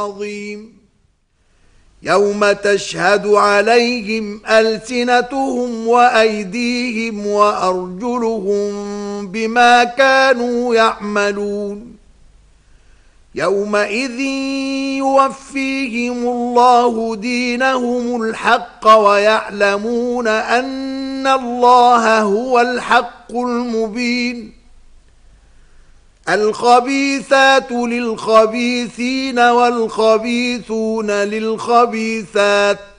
عظيم يوم تشهد عليهم ألسنتهم وأيديهم وأرجلهم بما كانوا يعملون يومئذ يوفيهم الله دينهم الحق ويعلمون أن الله هو الحق المبين الخبيثات للخبيثين والخبيثون للخبيثات